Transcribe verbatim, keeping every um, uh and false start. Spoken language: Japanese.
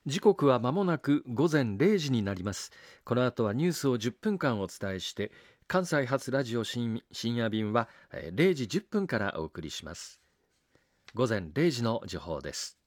時刻は間もなく午前れいじになります。この後はニュースをじゅっぷんかんお伝えして、関西発ラジオ深夜便はれいじじゅっぷんからお送りします。午前れいじの時報です。